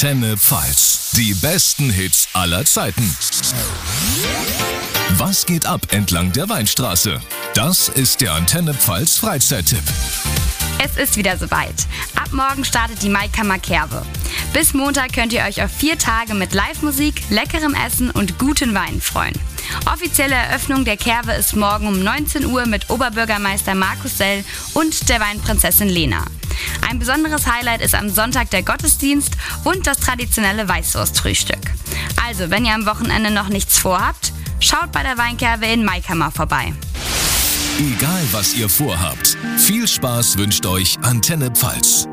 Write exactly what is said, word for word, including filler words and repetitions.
Antenne Pfalz. Die besten Hits aller Zeiten. Was geht ab entlang der Weinstraße? Das ist der Antenne Pfalz Freizeit-Tipp. Es ist wieder soweit. Ab morgen startet die Maikammer Kerwe. Bis Montag könnt ihr euch auf vier Tage mit Live-Musik, leckerem Essen und guten Weinen freuen. Offizielle Eröffnung der Kerwe ist morgen um neunzehn Uhr mit Oberbürgermeister Markus Sell und der Weinprinzessin Lena. Ein besonderes Highlight ist am Sonntag der Gottesdienst und das traditionelle Weißwurstfrühstück. Also, wenn ihr am Wochenende noch nichts vorhabt, schaut bei der Weinkerwe in Maikammer vorbei. Egal was ihr vorhabt, viel Spaß wünscht euch Antenne Pfalz.